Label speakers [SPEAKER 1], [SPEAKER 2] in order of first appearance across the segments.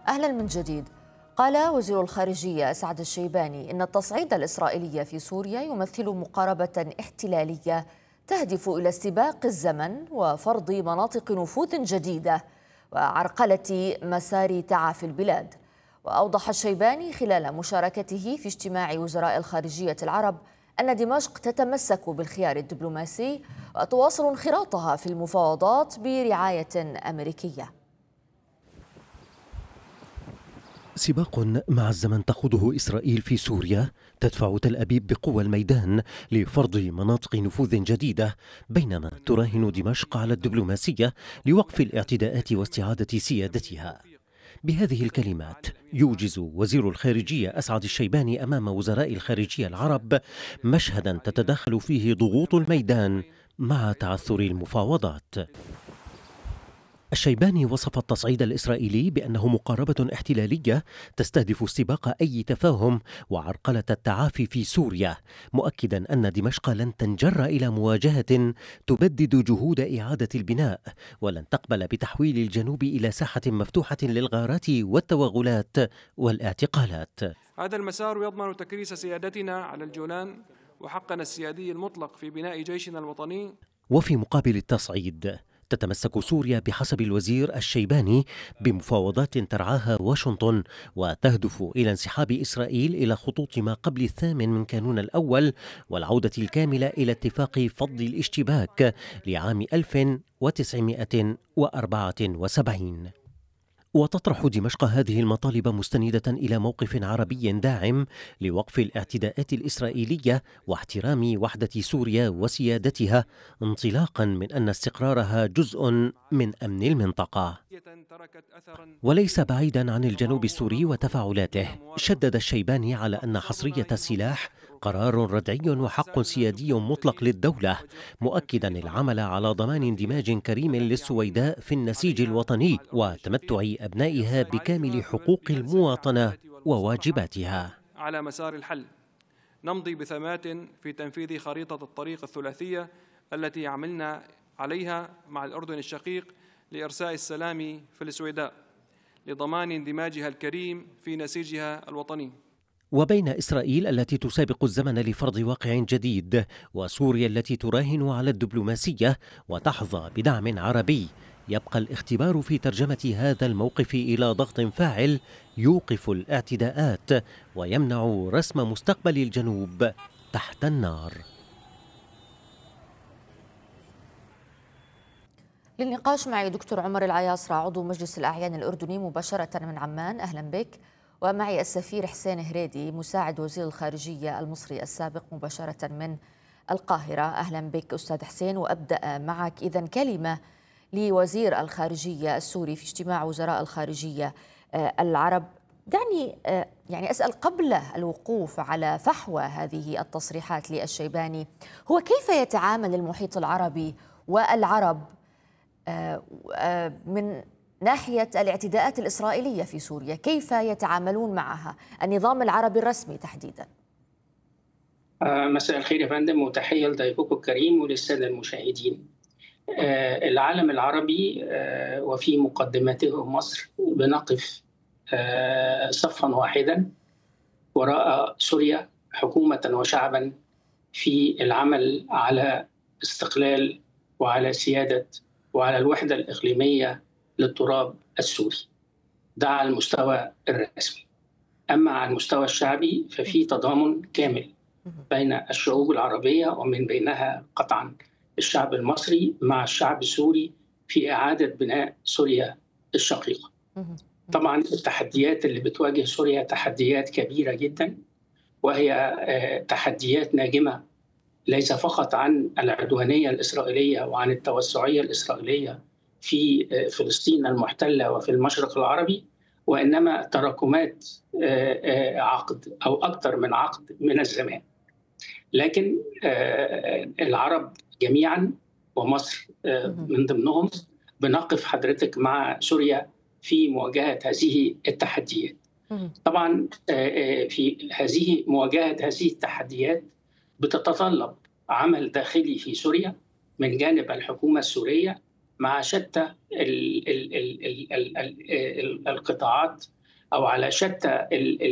[SPEAKER 1] أهلا من جديد. قال وزير الخارجية أسعد الشيباني إن التصعيد الإسرائيلي في سوريا يمثل مقاربة احتلالية تهدف إلى استباق الزمن وفرض مناطق نفوذ جديدة وعرقلة مسار تعافي البلاد. وأوضح الشيباني خلال مشاركته في اجتماع وزراء الخارجية العرب أن دمشق تتمسك بالخيار الدبلوماسي وتواصل انخراطها في المفاوضات برعاية أمريكية.
[SPEAKER 2] سباق مع الزمن تخوضه إسرائيل في سوريا تدفع تل أبيب بقوى الميدان لفرض مناطق نفوذ جديدة، بينما تراهن دمشق على الدبلوماسية لوقف الاعتداءات واستعادة سيادتها. بهذه الكلمات يوجز وزير الخارجية أسعد الشيباني أمام وزراء الخارجية العرب مشهدا تتداخل فيه ضغوط الميدان مع تعثر المفاوضات. الشيباني وصف التصعيد الإسرائيلي بأنه مقاربة احتلالية تستهدف استباق أي تفاهم وعرقلة التعافي في سوريا، مؤكدا أن دمشق لن تنجر إلى مواجهة تبدد جهود إعادة البناء، ولن تقبل بتحويل الجنوب إلى ساحة مفتوحة للغارات والتوغلات والاعتقالات.
[SPEAKER 3] هذا المسار يضمن تكريس سيادتنا على الجولان وحقنا السيادي المطلق في بناء جيشنا الوطني.
[SPEAKER 2] وفي مقابل التصعيد تتمسك سوريا بحسب الوزير الشيباني بمفاوضات ترعاها واشنطن وتهدف إلى انسحاب إسرائيل إلى خطوط ما قبل 8 كانون الأول والعودة الكاملة إلى اتفاق فض الاشتباك لعام 1974. وتطرح دمشق هذه المطالب مستندة إلى موقف عربي داعم لوقف الاعتداءات الإسرائيلية واحترام وحدة سوريا وسيادتها، انطلاقا من أن استقرارها جزء من أمن المنطقة. وليس بعيدا عن الجنوب السوري وتفاعلاته، شدد الشيباني على أن حصرية السلاح قرار ردعي وحق سيادي مطلق للدولة، مؤكدا العمل على ضمان اندماج كريم للسويداء في النسيج الوطني وتمتع أبنائها بكامل حقوق المواطنة وواجباتها.
[SPEAKER 3] على مسار الحل نمضي بثبات في تنفيذ خريطة الطريق الثلاثية التي عملنا عليها مع الأردن الشقيق لإرساء السلام في السويداء لضمان اندماجها الكريم في نسيجها الوطني.
[SPEAKER 2] وبين إسرائيل التي تسابق الزمن لفرض واقع جديد وسوريا التي تراهن على الدبلوماسية وتحظى بدعم عربي، يبقى الاختبار في ترجمة هذا الموقف إلى ضغط فاعل يوقف الاعتداءات ويمنع رسم مستقبل الجنوب تحت النار.
[SPEAKER 1] للنقاش معي دكتور عمر العياصرة عضو مجلس الأعيان الأردني مباشرة من عمان، أهلا بك. ومعي السفير حسين هريدي مساعد وزير الخارجية المصري السابق مباشرة من القاهرة، أهلا بك أستاذ حسين. وأبدأ معك إذن كلمة لوزير الخارجية السوري في اجتماع وزراء الخارجية العرب. يعني أسأل قبل الوقوف على فحوى هذه التصريحات للشيباني، هو كيف يتعامل المحيط العربي والعرب من ناحية الاعتداءات الإسرائيلية في سوريا؟ كيف يتعاملون معها النظام العربي الرسمي تحديدا؟
[SPEAKER 4] مساء الخير يا فندم، وتحية لضيفكم الكريم وللسادة المشاهدين. العالم العربي وفي مقدمته مصر بنقف صفا واحدا وراء سوريا حكومة وشعبا في العمل على استقلال وعلى سيادة وعلى الوحدة الإقليمية للتراب السوري. ده على المستوى الرسمي. أما على المستوى الشعبي ففي تضامن كامل بين الشعوب العربية ومن بينها قطعا الشعب المصري مع الشعب السوري في إعادة بناء سوريا الشقيقة. طبعا التحديات اللي بتواجه سوريا تحديات كبيرة جدا، وهي تحديات ناجمة ليس فقط عن العدوانية الإسرائيلية وعن التوسعية الإسرائيلية في فلسطين المحتلة وفي المشرق العربي، وإنما تراكمات عقد أو أكثر من عقد من الزمان. لكن العرب جميعا ومصر من ضمنهم بنقف حضرتك مع سوريا في مواجهة هذه التحديات. طبعا في مواجهة هذه التحديات بتتطلب عمل داخلي في سوريا من جانب الحكومة السورية مع شتى القطاعات أو على شتى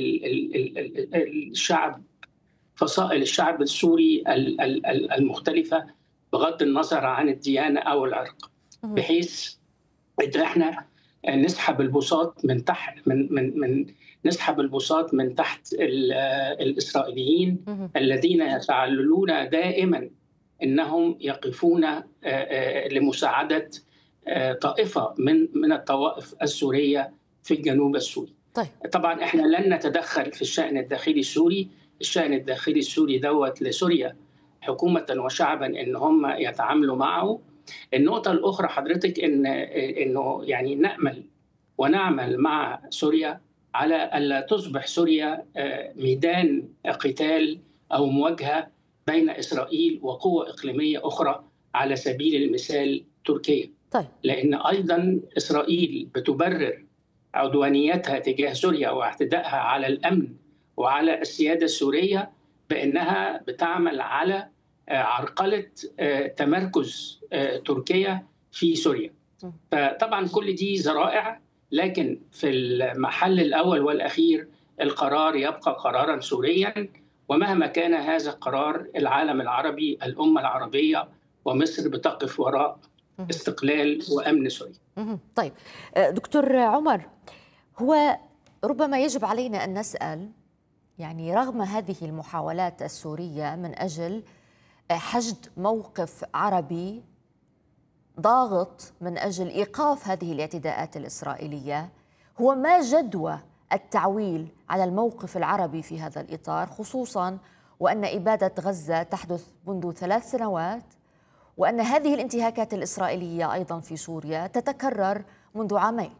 [SPEAKER 4] الشعب، فصائل الشعب السوري المختلفة بغض النظر عن الديانة أو العرق، بحيث إن احنا نسحب البساط من تحت نسحب البساط من تحت الإسرائيليين الذين يتعللون دائما أنهم يقفون لمساعدة طائفة من الطوائف السورية في الجنوب السوري.
[SPEAKER 1] طيب.
[SPEAKER 4] طبعا احنا لن نتدخل في الشأن الداخلي السوري، الشأن الداخلي السوري دوت لسوريا حكومة وشعبا ان هم يتعاملوا معه. النقطة الأخرى حضرتك انه يعني نأمل ونعمل مع سوريا على ألا تصبح سوريا ميدان قتال أو مواجهة بين إسرائيل وقوة إقليمية أخرى، على سبيل المثال تركيا.
[SPEAKER 1] طيب.
[SPEAKER 4] لأن أيضا إسرائيل بتبرر عدوانيتها تجاه سوريا واعتدائها على الأمن وعلى السيادة السورية بأنها بتعمل على عرقلة تمركز تركيا في سوريا. فطبعا كل دي ذرائع، لكن في المحل الأول والأخير القرار يبقى قرارا سوريا، ومهما كان هذا القرار العالم العربي، الأمة العربية ومصر بتقف وراء استقلال وأمن سوريا.
[SPEAKER 1] طيب دكتور عمر، هو ربما يجب علينا أن نسأل، يعني رغم هذه المحاولات السورية من أجل حشد موقف عربي ضاغط من أجل إيقاف هذه الاعتداءات الإسرائيلية، هو ما جدوى التعويل على الموقف العربي في هذا الإطار، خصوصا وأن إبادة غزة تحدث منذ 3 سنوات، وأن هذه الانتهاكات الإسرائيلية أيضا في سوريا تتكرر منذ عامين؟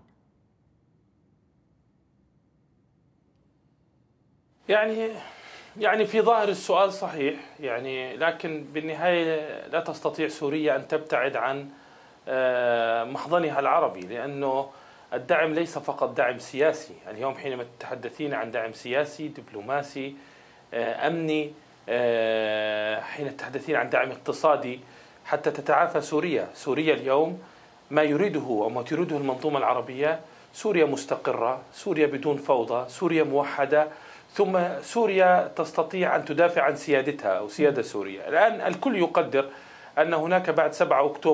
[SPEAKER 5] يعني في ظاهر السؤال صحيح، يعني لكن بالنهاية لا تستطيع سوريا أن تبتعد عن محضنها العربي، لأنه الدعم ليس فقط دعم سياسي. اليوم حينما تتحدثين عن دعم سياسي، دبلوماسي، أمني، حين تتحدثين عن دعم اقتصادي حتى تتعافى سوريا اليوم ما يريده أو ما تريده المنظومة العربية سوريا مستقرة، سوريا بدون فوضى، سوريا موحدة، ثم سوريا تستطيع أن تدافع عن سيادتها أو سيادة سوريا. الآن الكل يقدر أن هناك بعد 7 أكتوبر